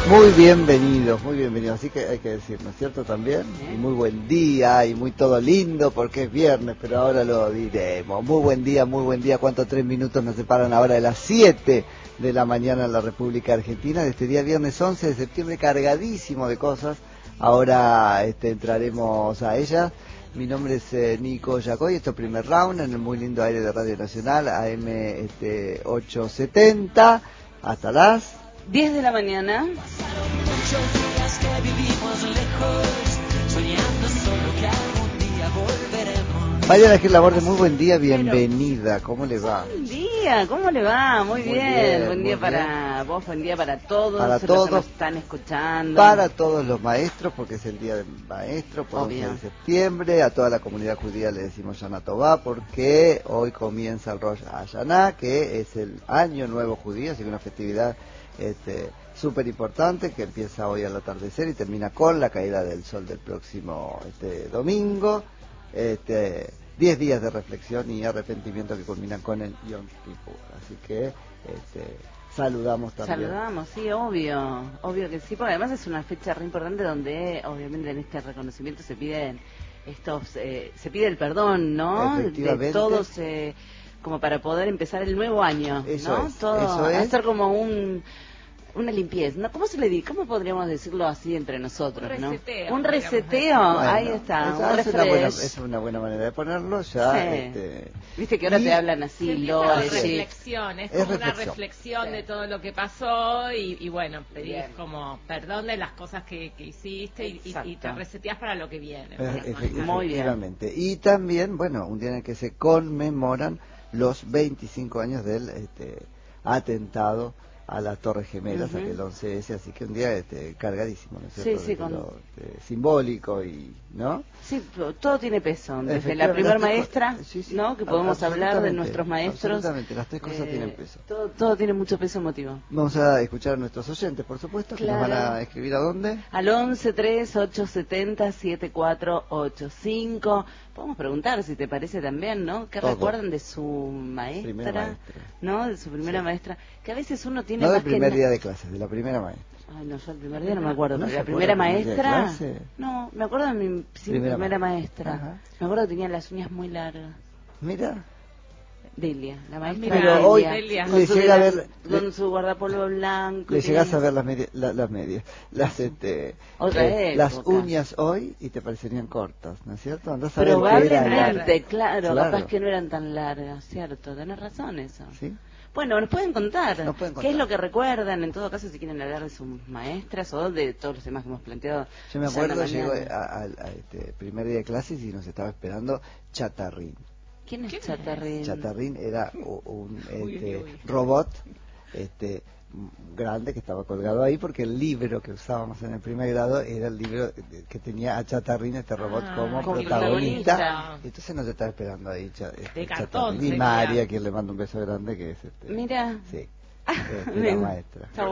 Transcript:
Muy bienvenidos, así que hay que decir, ¿no es cierto también? Y muy buen día, y muy todo lindo, porque es viernes, pero ahora lo diremos. Muy buen día, ¿cuántos 3 minutos nos separan ahora de las 7 de la mañana en la República Argentina? De este día viernes 11 de septiembre, cargadísimo de cosas. Ahora entraremos a ellas. Mi nombre es Nico Yacoy, esto es Primer Round, en el muy lindo aire de Radio Nacional, AM 870, hasta las 10 de la mañana. Mariana Gil Laborde, muy buen día, bienvenida, ¿cómo le va? Buen día, ¿cómo le va? Muy bien. Buen día para vos, buen día para todos los que nos están escuchando. Para todos los maestros, porque es el día del maestro, por 11 de septiembre. A toda la comunidad judía le decimos Shana Tová, porque hoy comienza el Rosh Hashanah, que es el año nuevo judío, así que una festividad súper importante que empieza hoy al atardecer y termina con la caída del sol del próximo domingo. 10 días de reflexión y arrepentimiento que culminan con el Yom Kippur. Así que saludamos también. Saludamos, sí, obvio que sí, porque además es una fecha re importante donde obviamente en este reconocimiento se piden se pide el perdón, ¿no? Efectivamente. De todos, como para poder empezar el nuevo año, eso ¿no? Es, todo eso es. hacer como una limpieza, ¿no? ¿Cómo podríamos decirlo así entre nosotros, un reseteo, ¿no? Un reseteo, bueno, ahí está, es una buena manera de ponerlo ya. Sí. Viste que ahora te hablan así, Lores. Reflexión, es como una reflexión sí. de todo lo que pasó y bueno, pedís como perdón de las cosas que hiciste y te reseteás para lo que viene. Muy bien. Y también, bueno, un día en el que se conmemoran los 25 años del atentado a las Torres Gemelas, aquel 11S, así que un día cargadísimo, ¿no es cierto? Sí, simbólico y, ¿no? Sí, todo tiene peso, desde la primera maestra, ¿no? Que podemos hablar de nuestros maestros. Absolutamente, las tres cosas tienen peso. Todo tiene mucho peso emotivo. Vamos a escuchar a nuestros oyentes, por supuesto, que nos van a escribir a dónde. Al 11-3-870-7485. Podemos preguntar, si te parece también, ¿no? ¿Qué recuerdan de su maestra? ¿No? De su primera maestra. Que a veces uno tiene no más del primer día de clases, de la primera maestra. Ay, no, yo el primer día no me acuerdo. ¿No pero la se primera acuerda maestra... No, me acuerdo de mi primera maestra. Ajá. Me acuerdo que tenía las uñas muy largas. Mira. Delia, la maestra pero hoy Delia. le llega a ver con su guardapolvo blanco. Le llegás a ver las medias, las uñas hoy y te parecerían cortas, ¿no es cierto? Andás a ver probablemente, claro, capaz que no eran tan largas, cierto, tenés razón eso. ¿Sí? Bueno, nos pueden contar qué es lo que recuerdan, en todo caso, si quieren hablar de sus maestras o de todos los temas que hemos planteado. Yo me acuerdo, llegó a primer día de clases y nos estaba esperando Chatarrín. ¿Quién es Chatarrín? Chatarrín era un robot grande que estaba colgado ahí, porque el libro que usábamos en el primer grado era el libro que tenía a Chatarrín, este robot, como protagonista. Entonces nos estaba esperando ahí Chatarrín. Y María, quien le manda un beso grande, que es Mira. Sí, la maestra.